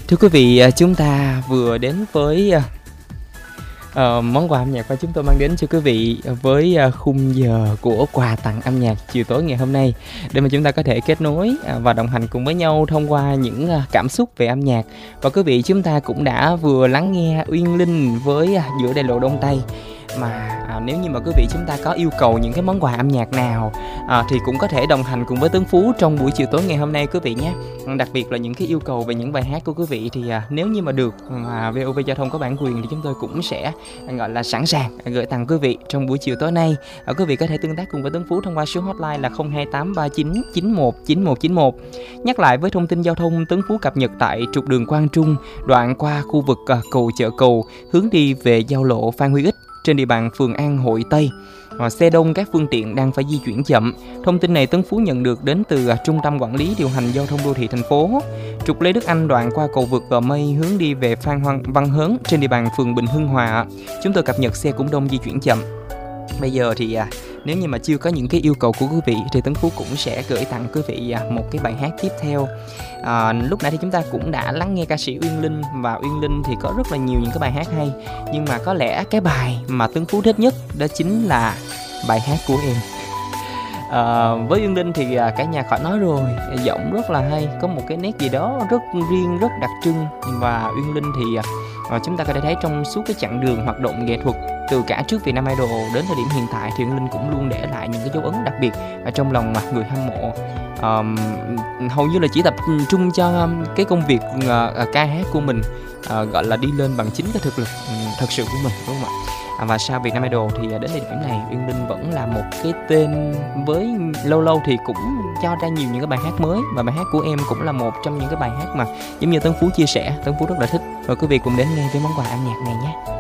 Thưa quý vị, chúng ta vừa đến với món quà âm nhạc mà chúng tôi mang đến cho quý vị với khung giờ của quà tặng âm nhạc chiều tối ngày hôm nay, để mà chúng ta có thể kết nối và đồng hành cùng với nhau thông qua những cảm xúc về âm nhạc. Và quý vị, chúng ta cũng đã vừa lắng nghe Uyên Linh với Giữa Đại Lộ Đông Tây. Mà nếu như mà quý vị chúng ta có yêu cầu những cái món quà âm nhạc nào thì cũng có thể đồng hành cùng với Tuấn Phú trong buổi chiều tối ngày hôm nay quý vị nhé. Đặc biệt là những cái yêu cầu về những bài hát của quý vị thì nếu như mà được mà VOV Giao thông có bản quyền thì chúng tôi cũng sẽ gọi là sẵn sàng gửi tặng quý vị trong buổi chiều tối nay. Quý vị có thể tương tác cùng với Tuấn Phú thông qua số hotline là 02839919191. Nhắc lại với thông tin giao thông, Tuấn Phú cập nhật tại trục đường Quang Trung, đoạn qua khu vực cầu Chợ Cầu, hướng đi về giao lộ Phan Huy Ích trên địa bàn phường An Hội Tây. Xe đông, các phương tiện đang phải di chuyển chậm. Thông tin này Tuấn Phú nhận được đến từ Trung tâm Quản lý Điều hành Giao thông Đô thị thành phố. Trục Lê Đức Anh đoạn qua cầu vượt Gò Mây hướng đi về Phan Văn Hớn trên địa bàn phường Bình Hưng Hòa. Chúng tôi cập nhật xe cũng đông, di chuyển chậm. Bây giờ thì nếu như mà chưa có những cái yêu cầu của quý vị thì Tuấn Phú cũng sẽ gửi tặng quý vị một cái bài hát tiếp theo. Lúc nãy thì chúng ta cũng đã lắng nghe ca sĩ Uyên Linh, và Uyên Linh thì có rất là nhiều những cái bài hát hay, nhưng mà có lẽ cái bài mà Tuấn Phú thích nhất đó chính là bài hát của em. Với Uyên Linh thì cả nhà khỏi nói rồi, giọng rất là hay, có một cái nét gì đó rất riêng, rất đặc trưng. Và Uyên Linh thì chúng ta có thể thấy trong suốt cái chặng đường hoạt động nghệ thuật từ cả trước Vietnam Idol đến thời điểm hiện tại thì Uyên Linh cũng luôn để lại những cái dấu ấn đặc biệt ở trong lòng người hâm mộ. Hầu như là chỉ tập trung cho cái công việc ca hát của mình, gọi là đi lên bằng chính cái thực lực thật sự của mình, đúng không ạ? Và sau Vietnam Idol thì đến thời điểm này Uyên Linh vẫn là một cái tên với lâu lâu thì cũng cho ra nhiều những cái bài hát mới, và bài hát của em cũng là một trong những cái bài hát mà giống như Tuấn Phú chia sẻ, Tuấn Phú rất là thích. Và quý vị cùng đến nghe với món quà âm nhạc này nhé.